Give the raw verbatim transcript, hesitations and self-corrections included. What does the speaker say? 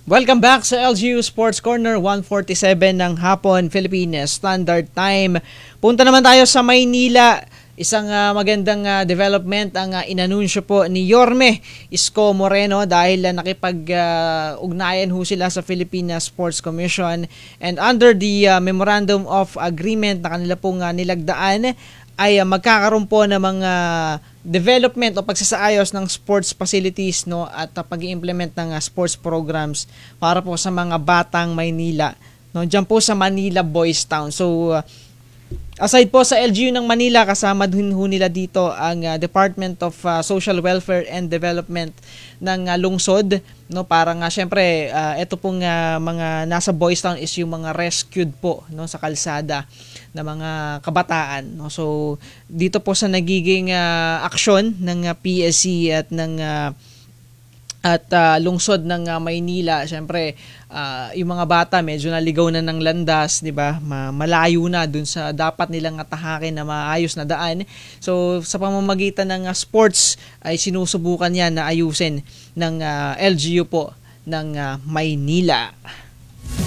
Welcome back sa L G U Sports Corner, one forty-seven ng hapon, Philippine Standard Time. Punta naman tayo sa Maynila. Isang uh, magandang uh, development ang uh, inanunsyo po ni Yorme Isko Moreno dahil uh, nakipag-ugnayan uh, ho sila sa Philippine Sports Commission, and under the uh, Memorandum of Agreement na kanila pong uh, nilagdaan ay uh, magkakaroon po ng mga development o pagsasaayos ng sports facilities, no, at uh, pag-i-implement ng uh, sports programs para po sa mga batang Maynila, no, diyan po sa Manila Boys Town. So uh, aside po sa L G U ng Manila, kasama din ho nila dito ang uh, Department of uh, Social Welfare and Development ng uh, lungsod, no, para nga syempre uh, ito pong uh, mga nasa Boys Town is yung mga rescued po, no, sa kalsada na mga kabataan, no. So dito po sa nagiging uh, aksyon ng uh, P S C at ng uh, at uh, lungsod ng uh, Maynila, syempre uh, yung mga bata medyo naligaw na ng landas, 'di ba? Malayo na dun sa dapat nilang atahakin na maayos na daan. So sa pamamagitan ng uh, sports ay sinusubukan yan na ayusin ng uh, L G U po ng uh, Maynila.